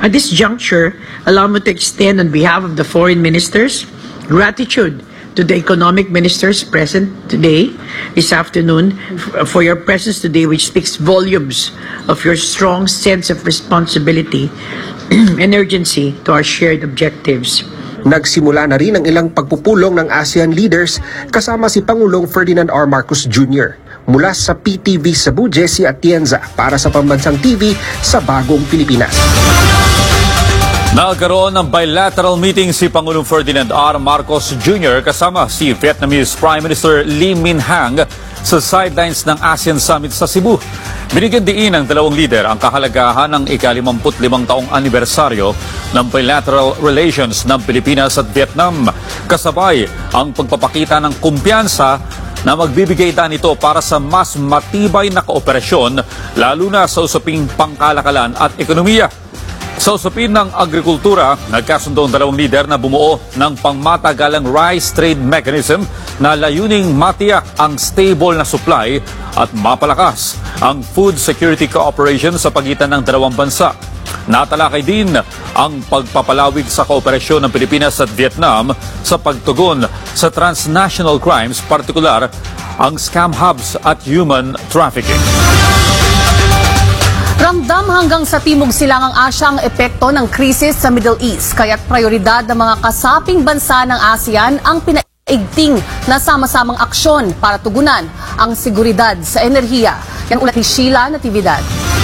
At this juncture, allow me to extend on behalf of the foreign ministers gratitude to the economic ministers present today, this afternoon, for your presence today, which speaks volumes of your strong sense of responsibility and urgency to our shared objectives. Nagsimula na rin ang ilang pagpupulong ng ASEAN leaders kasama si Pangulong Ferdinand R. Marcos Jr. mula sa PTV Cebu, Jessie Atienza para sa Pambansang TV sa Bagong Pilipinas. Nagkaroon ng bilateral meeting si Pangulong Ferdinand R. Marcos Jr. kasama si Vietnamese Prime Minister Lee Min-hang sa sidelines ng ASEAN Summit sa Cebu. Binigyan diin ng dalawang lider ang kahalagahan ng ika-55 taong anibersaryo ng bilateral relations ng Pilipinas at Vietnam. Kasabay ang pagpapakita ng kumpiyansa na magbibigay daan ito para sa mas matibay na kooperasyon lalo na sa usaping pangkalakalan at ekonomiya. Sa usapin ng agrikultura, nagkasundo ang dalawang lider na bumuo ng pangmatagalang rice trade mechanism na layuning matiyak ang stable na supply at mapalakas ang food security cooperation sa pagitan ng dalawang bansa. Natalakay din ang pagpapalawig sa kooperasyon ng Pilipinas at Vietnam sa pagtugon sa transnational crimes, partikular ang scam hubs at human trafficking. Ramdam hanggang sa Timog Silangang Asya ang epekto ng krisis sa Middle East, kaya't prioridad ng mga kasaping bansa ng ASEAN ang pinaigting na sama-samang aksyon para tugunan ang seguridad sa enerhiya. Yan ulat ni Sheila Natividad.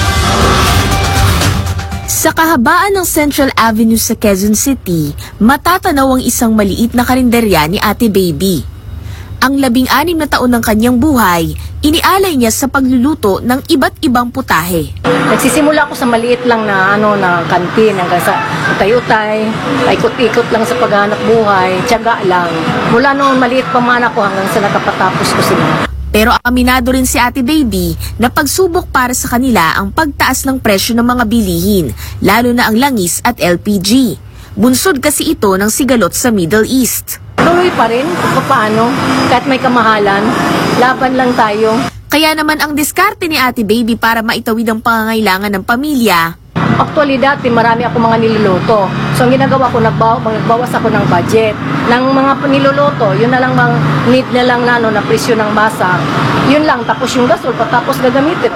Sa kahabaan ng Central Avenue sa Quezon City, matatanaw ang isang maliit na karinderya ni Ate Baby. Ang 16 na taon ng kanyang buhay, inialay niya sa pagluluto ng iba't ibang putahe. Nagsisimula ako sa maliit lang na na kantin hanggang sa utay-utay, ikot-ikot lang sa paghanap buhay, tiyaga lang. Mula noon maliit pa man ako hanggang sa nakapatapos ko sila. Pero aminado rin si Ate Baby na pagsubok para sa kanila ang pagtaas ng presyo ng mga bilihin, lalo na ang langis at LPG. Bunsod kasi ito ng sigalot sa Middle East. Tuloy pa rin kung paano, kahit may kamahalan, laban lang tayo. Kaya naman ang diskarte ni Ate Baby para maitawid ang pangangailangan ng pamilya. Actually dati marami ako mga niluluto. So ang ginagawa ko, nagbawas ako ng budget. Ng mga niluluto, yun na lang mga need na lang na presyo ng masa. Yun lang, tapos yung gasol, patapos gagamitin.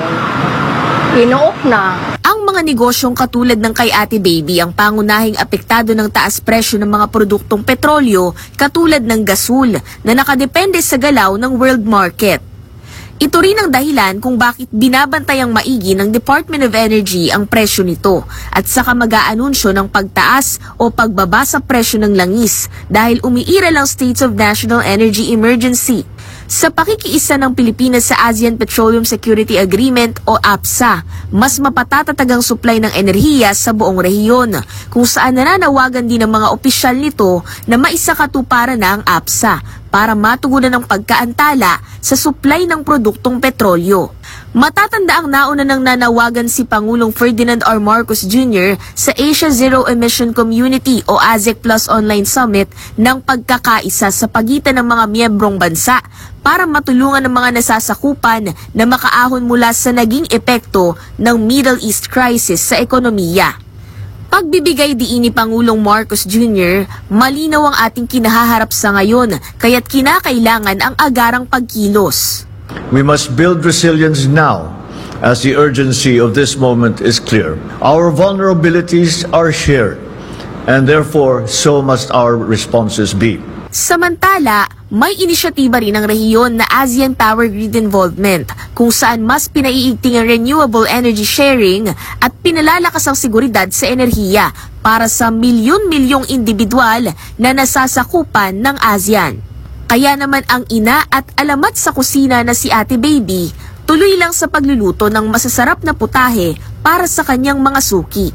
Ino-off na. Ang mga negosyong katulad ng kay Ate Baby ang pangunahing apektado ng taas presyo ng mga produktong petrolyo katulad ng gasul na nakadepende sa galaw ng world market. Ito rin ang dahilan kung bakit binabantayang maigi ng Department of Energy ang presyo nito at saka mag-aanunsyo ng pagtaas o pagbaba sa presyo ng langis dahil umiiral ang States of National Energy Emergency. Sa pakikiisa ng Pilipinas sa ASEAN Petroleum Security Agreement o APSA, mas mapatatatag ang supply ng enerhiya sa buong rehiyon, kung saan nananawagan din ng mga opisyal nito na maisakatuparan na ang APSA para matugunan ang pagkaantala sa supply ng produktong petrolyo. Matatanda ang nauna nang nanawagan si Pangulong Ferdinand R. Marcos Jr. sa Asia Zero Emission Community o AZEC Plus Online Summit ng pagkakaisa sa pagitan ng mga miyembrong bansa para matulungan ang mga nasasakupan na makaahon mula sa naging epekto ng Middle East crisis sa ekonomiya. Pagbibigay diin ni Pangulong Marcos Jr., malinaw ang ating kinahaharap sa ngayon, kaya't kinakailangan ang agarang pagkilos. We must build resilience now, as the urgency of this moment is clear. Our vulnerabilities are shared, and therefore, so must our responses be. Samantala, may inisyatiba rin ng rehiyon na ASEAN Power Grid Involvement, kung saan mas pinaiigting ang renewable energy sharing at pinalalakas ang seguridad sa enerhiya para sa milyon-milyong individual na nasasakupan ng ASEAN. Kaya naman ang ina at alamat sa kusina na si Ate Baby, tuloy lang sa pagluluto ng masasarap na putahe para sa kanyang mga suki.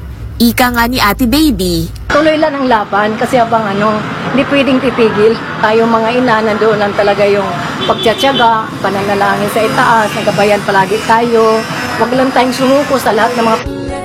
Ika nga ni Ate Baby, tuloy lang ang laban kasi habang hindi pwedeng titigil. Tayo mga ina, nandoon lang talaga yung pagtsatsaga, pananalangin sa itaas, nagabayan palagi tayo. Huwag lang tayong sumuko sa lahat ng mga